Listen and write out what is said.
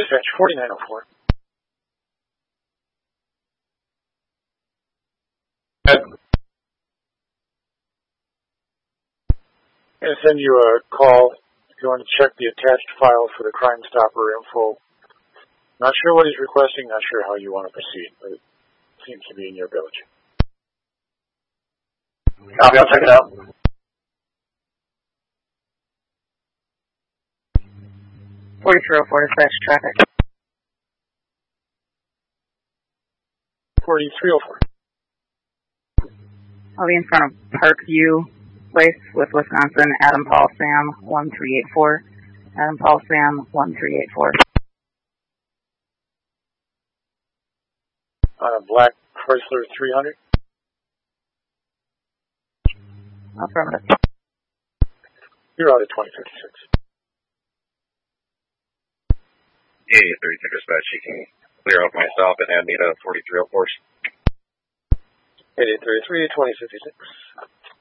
Dispatch 4904. I'm going to send you a call if you want to check the attached file for the Crime Stopper info. Not sure what he's requesting, not sure how you want to proceed, but it seems to be in your village. Copy, I'll check it out. 4304 dispatch traffic. 4304. I'll be in front of Parkview Place with Wisconsin, Adam Paul Sam 1384. Adam Paul Sam 1384. Black Chrysler 300. Affirmative. You're out at 2056. 8832 dispatch, you can clear out myself and add me to 4304. 8833, 2056.